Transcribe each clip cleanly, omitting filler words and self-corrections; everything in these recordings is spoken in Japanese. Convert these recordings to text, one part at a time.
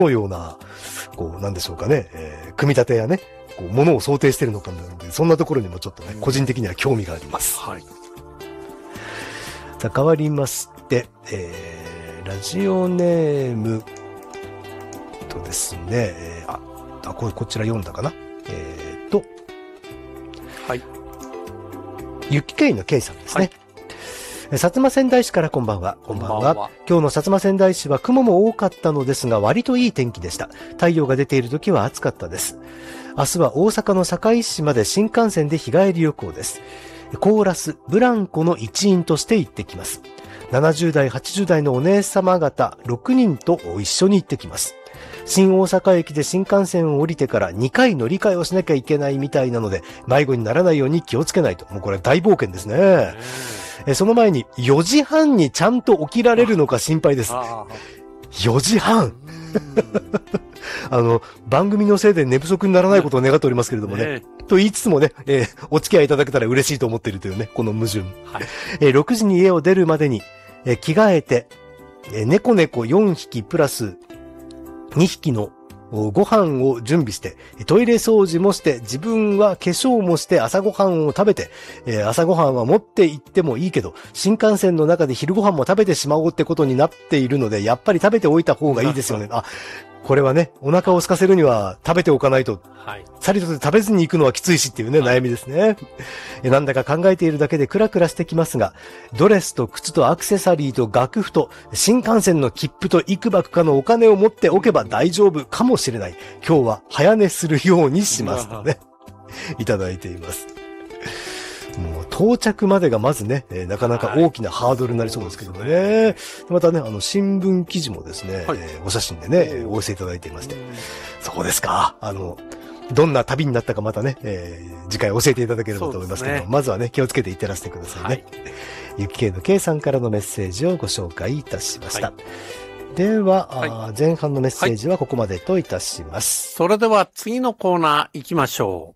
のような、こう、なんでしょうかね、組み立てやね、こう、ものを想定してるのかなので、そんなところにもちょっとね、個人的には興味があります。 はい。 さあ、変わりまして、ラジオネームとですね、こちら読んだかな。 はい。 ゆきけいのけいさんですね。薩摩川内市からこんばんは。こんばんは。今日の薩摩川内市は雲も多かったのですが、割といい天気でした。太陽が出ている時は暑かったです。明日は大阪の堺市まで新幹線で日帰り旅行です。コーラス、ブランコの一員として行ってきます。70代、80代のお姉様方6人と一緒に行ってきます。新大阪駅で新幹線を降りてから2回乗り換えをしなきゃいけないみたいなので、迷子にならないように気をつけないと。もうこれ大冒険ですね。その前に4時半にちゃんと起きられるのか心配です。4時半番組のせいで寝不足にならないことを願っておりますけれどもね。と言いつつもね、お付き合いいただけたら嬉しいと思っているというね、この矛盾。はい、6時に家を出るまでに、着替えて、猫4匹プラス2匹のご飯を準備して、トイレ掃除もして、自分は化粧もして朝ご飯を食べて、朝ご飯は持って行ってもいいけど、新幹線の中で昼ご飯も食べてしまおうってことになっているので、やっぱり食べておいた方がいいですよね。これはね、お腹を空かせるには食べておかないと、さりとて食べずに行くのはきついしっていうね、悩みですね。なんだか考えているだけでクラクラしてきますが、ドレスと靴とアクセサリーと楽譜と新幹線の切符といくばくかのお金を持っておけば大丈夫かもしれない。今日は早寝するようにしますとね、いただいています。もう到着までがまずね、なかなか大きなハードルになりそうですけどもね。またね、新聞記事もですね、お写真でね、お寄せいただいていまして。そうですか。どんな旅になったかまたね、次回教えていただければと思いますけど、まずはね、気をつけていってらしてくださいね。ゆきけいのけいさんからのメッセージをご紹介いたしました。では、前半のメッセージはここまでといたします。 それでは次のコーナー行きましょう。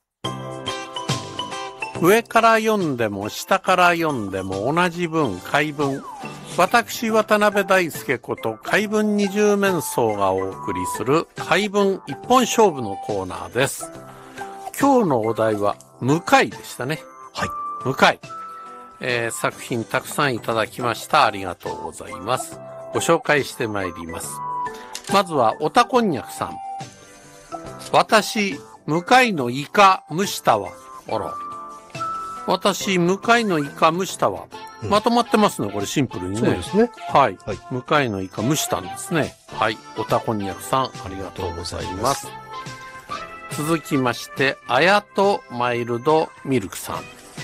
上から読んでも下から読んでも同じ文、解文。私、渡辺大輔こと解文二十面相がお送りする解文一本勝負のコーナーです。今日のお題は向井でしたね。 はい。 向井。作品たくさんいただきました。ありがとうございます。ご紹介してまいります。まずは、おたこんにゃくさん。私、向井のイカ蒸したわ。あら。私、向井のイカ蒸したわ。まとまってますね、これシンプルにね。 そうですね。 はい。向井のイカ蒸したんですね。はい。おたこんにゃくさん、ありがとうございます。続きまして、あやとマイルドミルクさん。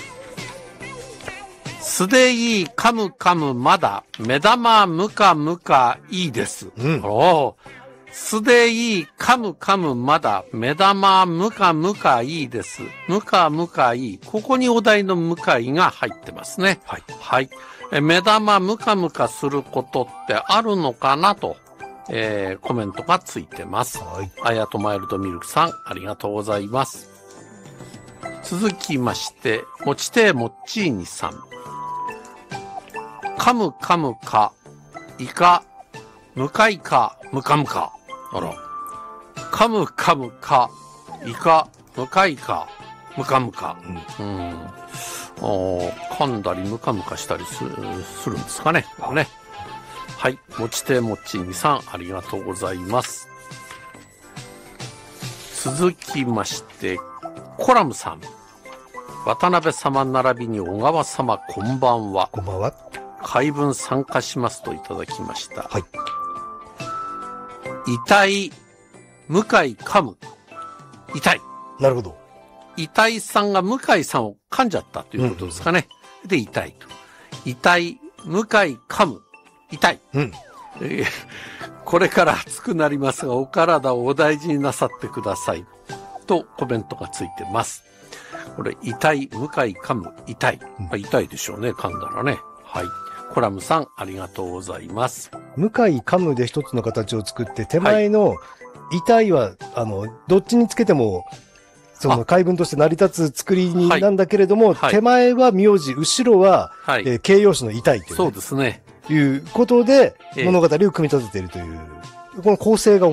すでいい、カムカムまだ、目玉ムカムカいいです。すでいい、カムカムまだ、目玉ムカムカいいです。ムカムカいい。ここにお題の向井が入ってますね。はい。はい。目玉ムカムカすることってあるのかなと、コメントがついてます。はい。あやとマイルドミルクさん、ありがとうございます。続きまして、もちてもっちーにさん。カムカムか、イカ、向井か、ムカムカ。あら。カムカムか、イカ、ムカイか、ムカムカ。噛んだりムカムカしたりするんですかね。ね。はい。もちてもっちにさん、ありがとうございます。続きまして、コラムさん。渡辺様並びに小川様、こんばんは。 こんばんは。 解文参加しますといただきました。 はい。 痛い、向井噛む。痛い。 なるほど。 痛いさんが向井さんを噛んじゃったということですかね。で、痛いと。痛い、向井噛む。痛い。これから暑くなりますが、お体をお大事になさってください。とコメントがついてます。これ、痛い、向井噛む。痛い。痛いでしょうね、噛んだらね。はい。コラムさん、ありがとうございます。 向井カムで一つの形を作って、手前の痛いは、どっちにつけても、その解文として成り立つ作りになんだけれども、手前は名字、後ろは、形容詞の痛いという、 そうですね。 いうことで、物語を組み立てているという、この構成が